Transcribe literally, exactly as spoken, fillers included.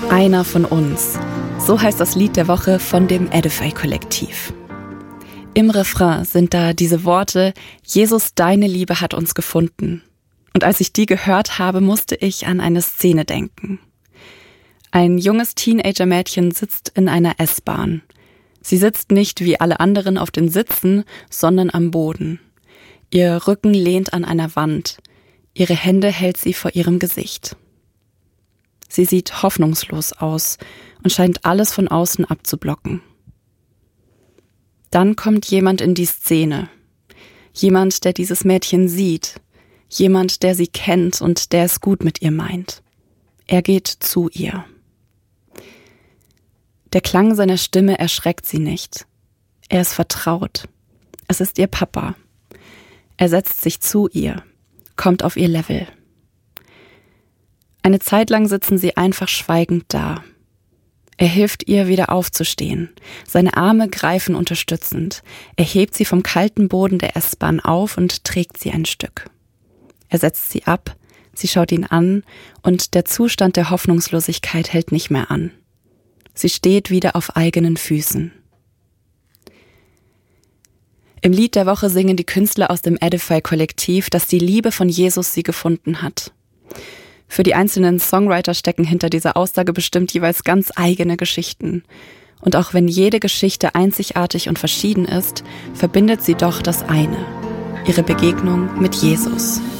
Einer von uns. So heißt das Lied der Woche von dem Edify-Kollektiv. Im Refrain sind da diese Worte: Jesus, deine Liebe hat uns gefunden. Und als ich die gehört habe, musste ich an eine Szene denken. Ein junges Teenager-Mädchen sitzt in einer S-Bahn. Sie sitzt nicht wie alle anderen auf den Sitzen, sondern am Boden. Ihr Rücken lehnt an einer Wand. Ihre Hände hält sie vor ihrem Gesicht. Sie sieht hoffnungslos aus und scheint alles von außen abzublocken. Dann kommt jemand in die Szene. Jemand, der dieses Mädchen sieht. Jemand, der sie kennt und der es gut mit ihr meint. Er geht zu ihr. Der Klang seiner Stimme erschreckt sie nicht. Er ist vertraut. Es ist ihr Papa. Er setzt sich zu ihr, kommt auf ihr Level. Eine Zeit lang sitzen sie einfach schweigend da. Er hilft ihr, wieder aufzustehen. Seine Arme greifen unterstützend. Er hebt sie vom kalten Boden der S-Bahn auf und trägt sie ein Stück. Er setzt sie ab, sie schaut ihn an und der Zustand der Hoffnungslosigkeit hält nicht mehr an. Sie steht wieder auf eigenen Füßen. Im Lied der Woche singen die Künstler aus dem Edify-Kollektiv, dass die Liebe von Jesus sie gefunden hat. Für die einzelnen Songwriter stecken hinter dieser Aussage bestimmt jeweils ganz eigene Geschichten. Und auch wenn jede Geschichte einzigartig und verschieden ist, verbindet sie doch das eine: ihre Begegnung mit Jesus.